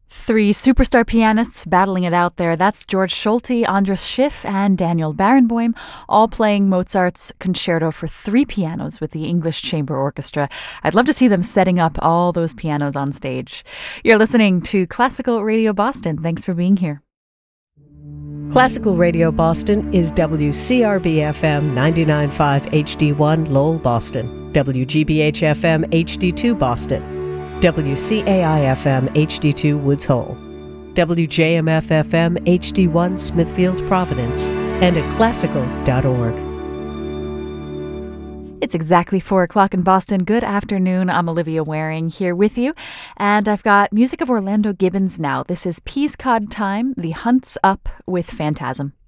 Three superstar pianists battling it out there. That's George Solti, Andras Schiff, and Daniel Barenboim, all playing Mozart's Concerto for three pianos with the English Chamber Orchestra. I'd love to see them setting up all those pianos on stage. You're listening to Classical Radio Boston. Thanks for being here. Classical Radio Boston is WCRB-FM 99.5 HD1 Lowell, Boston, WGBH-FM HD2 Boston, WCAI-FM HD2 Woods Hole, WJMF-FM HD1 Smithfield, Providence, and at classical.org. It's exactly 4 o'clock in Boston. Good afternoon. I'm Olivia Waring here with you. And I've got music of Orlando Gibbons now. This is Peascod Time, The Hunt's Up with Phantasm.